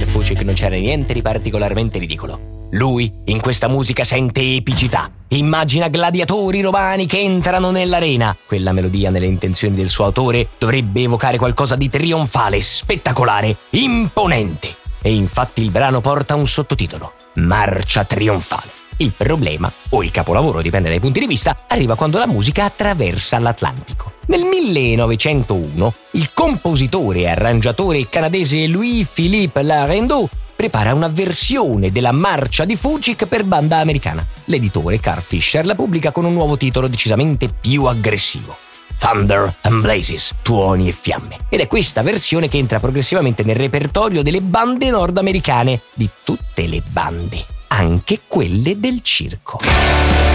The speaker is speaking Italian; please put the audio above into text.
Fucik non c'era niente di particolarmente ridicolo. Lui, in questa musica, sente epicità. Immagina gladiatori romani che entrano nell'arena. Quella melodia, nelle intenzioni del suo autore, dovrebbe evocare qualcosa di trionfale, spettacolare, imponente. E infatti il brano porta un sottotitolo: Marcia trionfale. Il problema, o il capolavoro, dipende dai punti di vista, arriva quando la musica attraversa l'Atlantico. Nel 1901, il compositore e arrangiatore canadese Louis-Philippe Larendeau prepara una versione della marcia di Fucik per banda americana. L'editore Carl Fischer la pubblica con un nuovo titolo decisamente più aggressivo: Thunder and Blazes, tuoni e fiamme. Ed è questa versione che entra progressivamente nel repertorio delle bande nordamericane, di tutte le bande, anche quelle del circo.